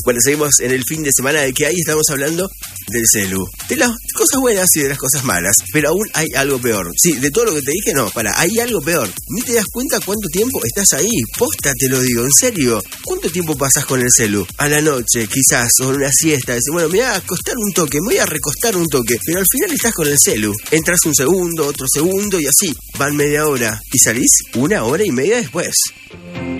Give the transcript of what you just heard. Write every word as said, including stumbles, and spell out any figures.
Bueno, seguimos en el fin de semana de que ahí estamos hablando del celu, de las cosas buenas y de las cosas malas, pero aún hay algo peor. Sí, de todo lo que te dije, no, para, hay algo peor. Ni te das cuenta cuánto tiempo estás ahí. Posta, te lo digo, en serio. ¿Cuánto tiempo pasas con el celu? A la noche, quizás, o en una siesta, decís, bueno, me voy a acostar un toque, me voy a recostar un toque, pero al final estás con el celu. Entras un segundo, otro segundo y así, van media hora y salís una hora y media después.